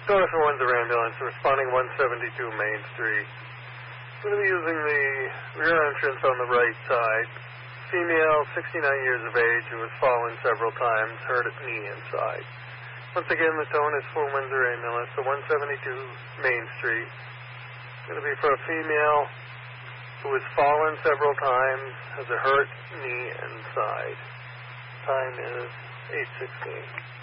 Social Windsor Ambulance, responding 172 Main Street. Going to be using the rear entrance on the right side. Female, 69 years of age, who has fallen several times, hurt at knee inside. Once again, the tone is for Windsor Ambulance, so 172 Main Street. Going to be for a female who has fallen several times, has a hurt knee inside. Time is 8:16.